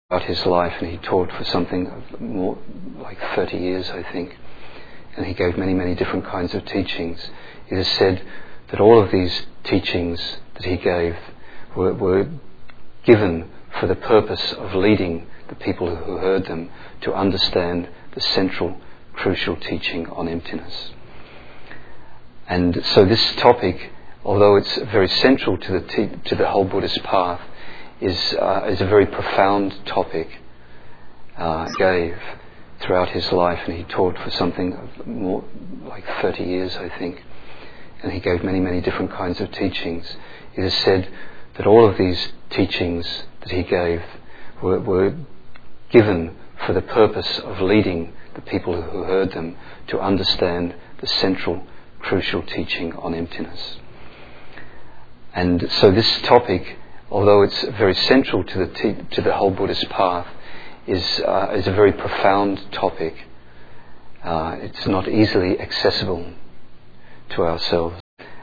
About his life, and he taught for something more like 30 years, I think, and he gave many different kinds of teachings. It is said that all of these teachings that he gave were given for the purpose of leading the people who heard them to understand the central, crucial teaching on emptiness. And so this topic, although it's very central to the whole Buddhist path, is a very profound topic. Gave throughout his life, and he taught for something more like 30 years, I think, and he gave many different kinds of teachings. It is said that all of these teachings that he gave were given for the purpose of leading the people who heard them to understand the central, crucial teaching on emptiness. And so this topic, although it's very central to the whole Buddhist path, is a very profound topic. It's not easily accessible to ourselves.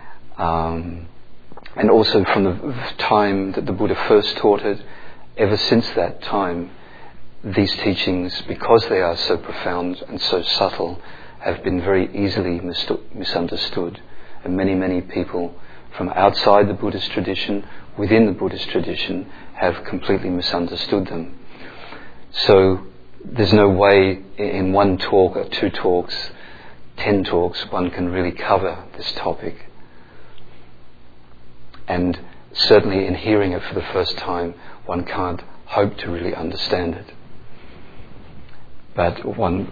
And also from the time that the Buddha first taught it, ever since that time, these teachings, because they are so profound and so subtle, have been very easily misunderstood. And many people from outside the Buddhist tradition, within the Buddhist tradition, have completely misunderstood them. So there's no way in one talk or two talks, 10 talks, one can really cover this topic. And certainly in hearing it for the first time, one can't hope to really understand it. But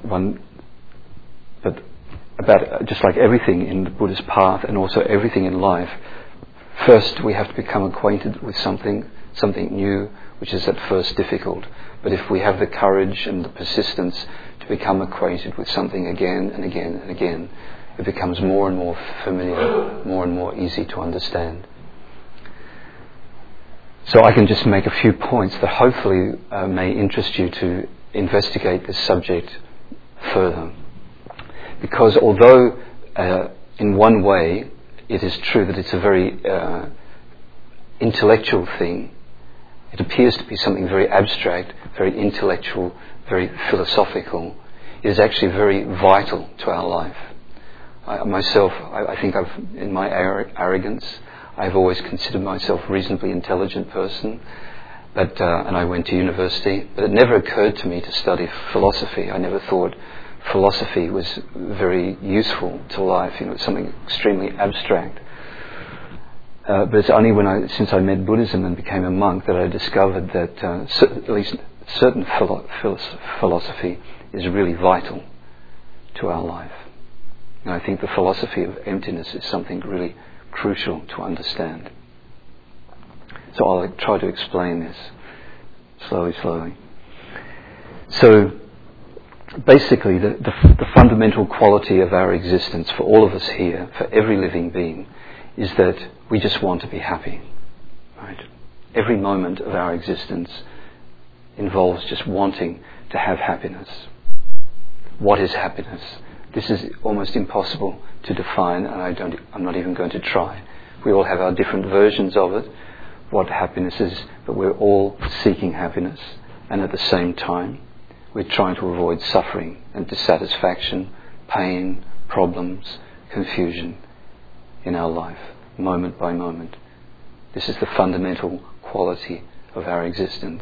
about just like everything in the Buddhist path and also everything in life, first we have to become acquainted with something new, which is at first difficult. But if we have the courage and the persistence to become acquainted with something again and again and again, it becomes more and more familiar, more and more easy to understand. So I can just make a few points that hopefully may interest you to investigate this subject further. Because although in one way it is true that it's a very intellectual thing, it appears to be something very abstract, very intellectual, very philosophical, it is actually very vital to our life. I think in my arrogance, I've always considered myself a reasonably intelligent person, and I went to university, but it never occurred to me to study philosophy. I never thought philosophy was very useful to life. It's something extremely abstract. But it's only since I met Buddhism and became a monk that I discovered that at least certain philosophy is really vital to our life. And I think the philosophy of emptiness is something really crucial to understand. So I'll try to explain this slowly. So basically the fundamental quality of our existence for all of us here, for every living being, is that we just want to be happy. Right? Every moment of our existence involves just wanting to have happiness. What is happiness? This is almost impossible to define, and I'm not even going to try. We all have our different versions of it, what happiness is, but we're all seeking happiness, and at the same time we're trying to avoid suffering and dissatisfaction, pain, problems, confusion in our life, moment by moment. This is the fundamental quality of our existence.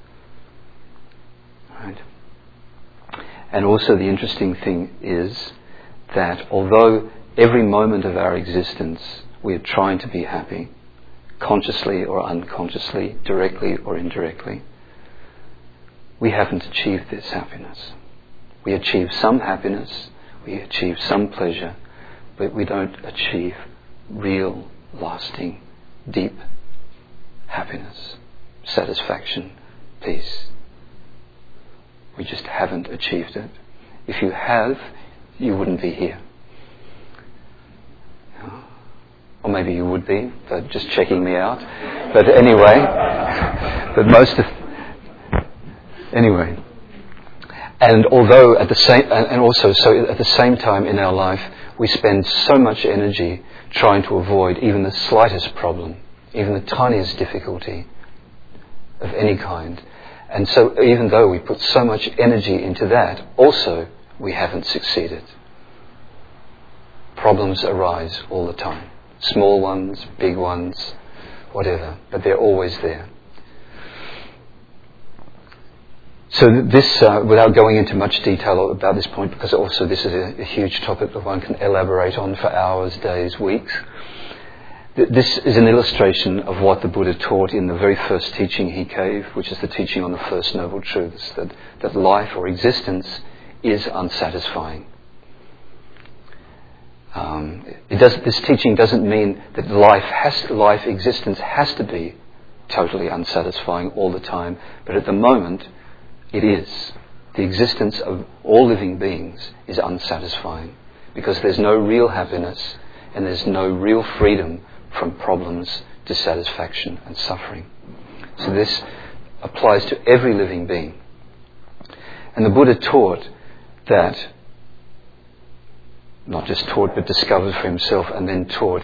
Right? And also the interesting thing is that although every moment of our existence we are trying to be happy, consciously or unconsciously, directly or indirectly, we haven't achieved this happiness. We achieve some happiness, we achieve some pleasure, but we don't achieve real, lasting, deep happiness, satisfaction, peace. We just haven't achieved it. If you have, you wouldn't be here. Or maybe you would be, but just checking me out. But anyway, and although at the same time in our life we spend so much energy trying to avoid even the slightest problem, even the tiniest difficulty of any kind, And so even though we put so much energy into that, also we haven't succeeded. Problems arise all the time. Small ones, big ones, whatever, but they're always there. So this, without going into much detail about this point, because also this is a huge topic that one can elaborate on for hours, days, weeks, this is an illustration of what the Buddha taught in the very first teaching he gave, which is the teaching on the First Noble Truths, that life or existence is unsatisfying. This teaching doesn't mean that life existence has to be totally unsatisfying all the time, but at the moment it is. The existence of all living beings is unsatisfying because there's no real happiness and there's no real freedom from problems, dissatisfaction and suffering. So this applies to every living being. And the Buddha taught that, not just taught but discovered for himself and then taught,